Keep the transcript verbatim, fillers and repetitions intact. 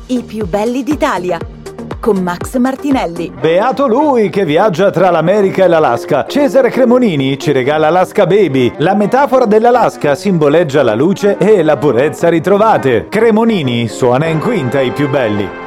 I più belli d'Italia, con Max Martinelli. Beato lui che viaggia tra l'America e l'Alaska. Cesare Cremonini ci regala Alaska Baby. La metafora dell'Alaska simboleggia la luce e la purezza ritrovate. Cremonini suona in quinta I più belli.